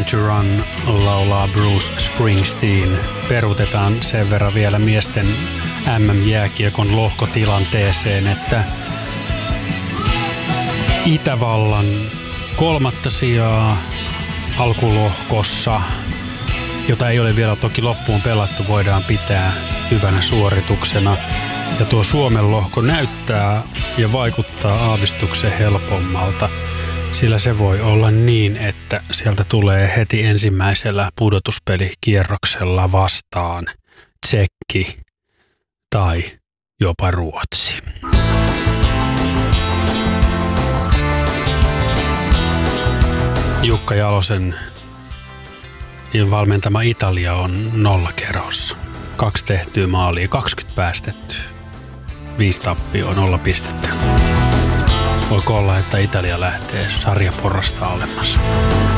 Born to Run, laulaa Bruce Springsteen. Peruutetaan sen verran vielä miesten MM-jääkiekon lohkotilanteeseen, että Itävallan 3. sijaa alkulohkossa, jota ei ole vielä toki loppuun pelattu, voidaan pitää hyvänä suorituksena. Ja tuo Suomen lohko näyttää ja vaikuttaa aavistuksen helpommalta, sillä se voi olla niin, että sieltä tulee heti ensimmäisellä pudotuspelikierroksella vastaan Tsekki tai jopa Ruotsi. Jukka Jalosen valmentama Italia on 0 kerhossa. 2 tehtyä maalia, 20 päästettyä. 5 tappioa, 0 pistettä. Voiko olla, että Italia lähtee sarjaporrasta alemmas?